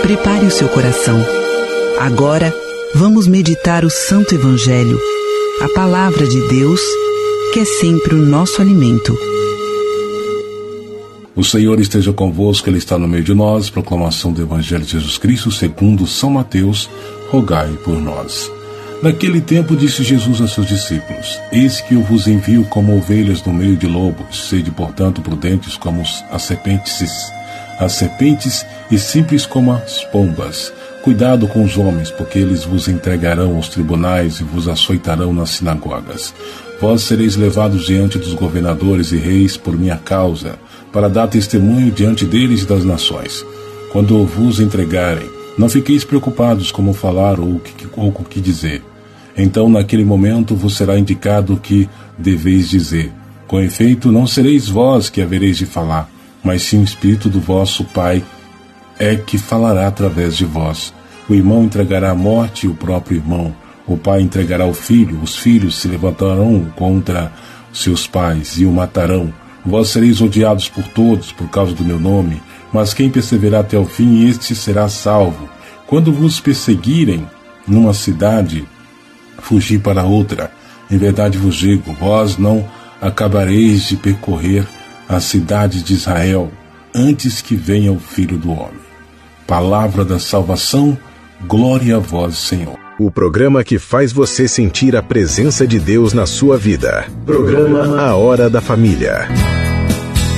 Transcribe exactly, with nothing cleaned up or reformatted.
Prepare o seu coração. Agora, vamos meditar o Santo Evangelho, a Palavra de Deus, que é sempre o nosso alimento. O Senhor esteja convosco, Ele está no meio de nós. Proclamação do Evangelho de Jesus Cristo segundo São Mateus. Rogai por nós. Naquele tempo disse Jesus a seus discípulos: Eis que eu vos envio como ovelhas no meio de lobos. Sede, portanto, prudentes como as serpentes, as serpentes e simples como as pombas. Cuidado com os homens, porque eles vos entregarão aos tribunais e vos açoitarão nas sinagogas. Vós sereis levados diante dos governadores e reis por minha causa, para dar testemunho diante deles e das nações. Quando vos entregarem, não fiqueis preocupados como falar ou com o que dizer. Então, naquele momento, vos será indicado o que deveis dizer. Com efeito, não sereis vós que havereis de falar, mas sim o Espírito do vosso Pai é que falará através de vós. O irmão entregará a morte o próprio irmão. O pai entregará o filho. Os filhos se levantarão contra seus pais e o matarão. Vós sereis odiados por todos por causa do meu nome, mas quem perseverar até o fim, este será salvo. Quando vos perseguirem numa cidade, fugi para outra. Em verdade vos digo, vós não acabareis de percorrer as cidades de Israel antes que venha o Filho do Homem. Palavra da salvação, glória a vós, Senhor. O programa que faz você sentir a presença de Deus na sua vida. Programa A Hora da Família.